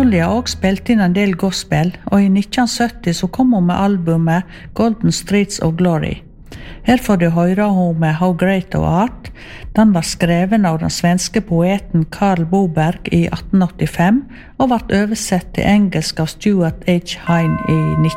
Dolly har også spilt inn en del gospel, og i 1970 så kom hun med albumet Golden Streets of Glory. Her får du høre hun med How Great Thou Art. Den var skreven av den svenske poeten Karl Boberg i 1885, og ble oversett til engelsk av Stuart H. Hine i